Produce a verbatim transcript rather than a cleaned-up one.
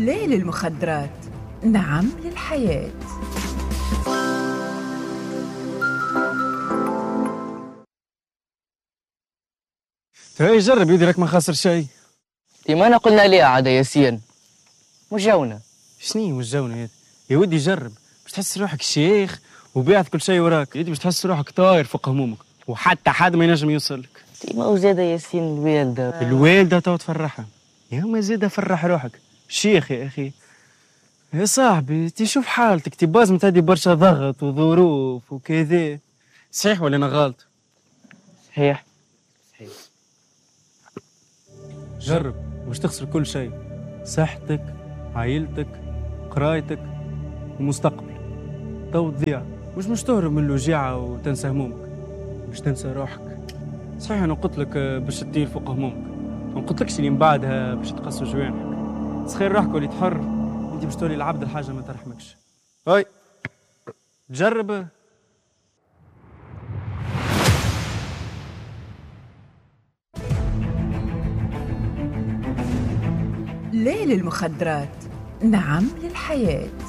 لا للمخدرات، نعم للحياة. هاي جرب يدي لك ما خاسر شيء. ديما انا قلنا ليه عاد ياسين مش جونا. شني مش جونا يا يا ودي جرب باش تحس روحك شيخ وبيعت كل شيء وراك. يدي باش تحس روحك طاير فوق همومك وحتى حد ما ينجم يوصلك. ديما وزاده ياسين الوالده الوالده تو تفرحها يا ما زيد فرح روحك شيخ يا اخي. يا صاحبي تشوف حالتك تبازم تدي برشا ضغط وظروف وكذا. صحيح ولا انا غلط؟ صحيح صحيح. جرب مش تخسر كل شيء، صحتك، عائلتك، قرايتك ومستقبل. تو تضيع مش مش تهرب من الوجيعة وتنسى همومك، مش تنسى روحك. صحيح انا قلت لك باش تطير فوق همومك، ما قلتلكش اللي من بعدها باش تقص جوانحك. تخيل روحك ولي تحر، انت باش تولي العبد الحاجة ما ترحمكش. هاي جرب. لا للمخدرات، نعم للحياة.